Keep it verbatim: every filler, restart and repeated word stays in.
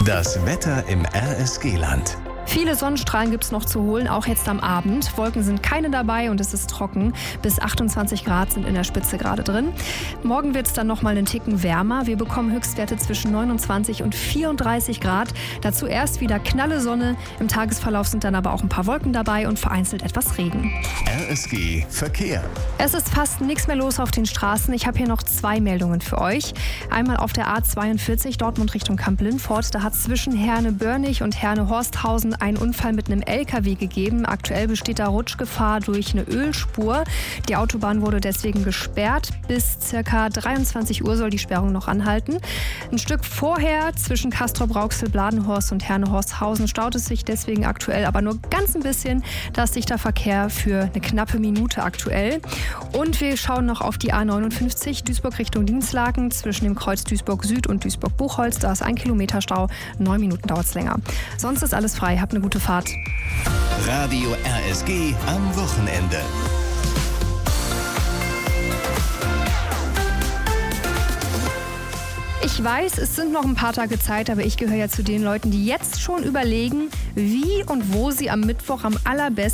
Das Wetter im R S G-Land. Viele Sonnenstrahlen gibt es noch zu holen, auch jetzt am Abend. Wolken sind keine dabei und es ist trocken. Bis achtundzwanzig Grad sind in der Spitze gerade drin. Morgen wird es dann noch mal einen Ticken wärmer. Wir bekommen Höchstwerte zwischen neunundzwanzig und vierunddreißig Grad. Dazu erst wieder knalle Sonne. Im Tagesverlauf sind dann aber auch ein paar Wolken dabei und vereinzelt etwas Regen. R S G Verkehr. Es ist fast nichts mehr los auf den Straßen. Ich habe hier noch zwei Meldungen für euch. Einmal auf der A zweiundvierzig Dortmund Richtung Kamp-Lintfort. Da hat es zwischen Herne-Börnig und Herne-Horsthausen einen Unfall mit einem L K W gegeben. Aktuell besteht da Rutschgefahr durch eine Ölspur. Die Autobahn wurde deswegen gesperrt. Bis ca. dreiundzwanzig Uhr soll die Sperrung noch anhalten. Ein Stück vorher zwischen Castrop-Rauxel, Bladenhorst und Herne-Horsthausen staut es sich deswegen aktuell aber nur ganz ein bisschen. Da ist dichter Verkehr für eine knappe Minute aktuell. Und wir schauen noch auf die A neunundfünfzig Duisburg Richtung Dinslaken zwischen dem Kreuz Duisburg Süd und Duisburg-Buchholz. Da ist ein Kilometer Stau. Neun Minuten dauert es länger. Sonst ist alles frei. Habt eine gute Fahrt. Radio R S G am Wochenende. Ich weiß, es sind noch ein paar Tage Zeit, aber ich gehöre ja zu den Leuten, die jetzt schon überlegen, wie und wo sie am Mittwoch am allerbesten